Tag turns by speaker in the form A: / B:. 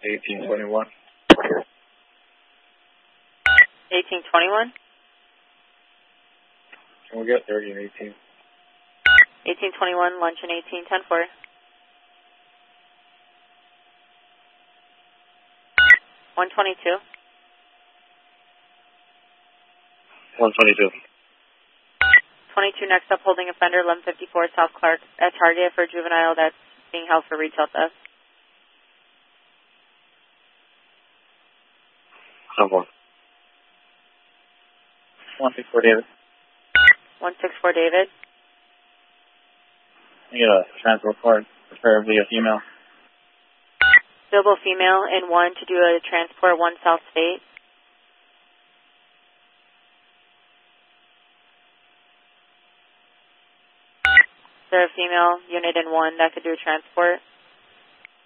A: 1821.
B: 1821.
A: Can we get 30 and 18?
B: 1821, lunch and 1810-4. 122.
A: 122.
B: 22 next up, holding offender, 1154 South Clark at Target for juvenile that's being held for retail theft.
A: Someone. 164 David.
B: 164 David.
A: I get a transport card, preferably a female.
B: Available female in 1 to do a transport 1 South State. Is there a female unit in 1 that could do a transport?